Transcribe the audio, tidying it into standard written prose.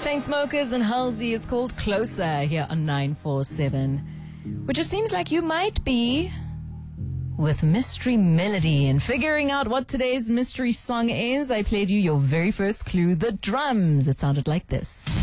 Chainsmokers and Halsey. It's called Closer here on 947. Which it seems like you might be with Mystery Melody. And figuring out what today's mystery song is, I played you your very first clue, the drums. It sounded like this.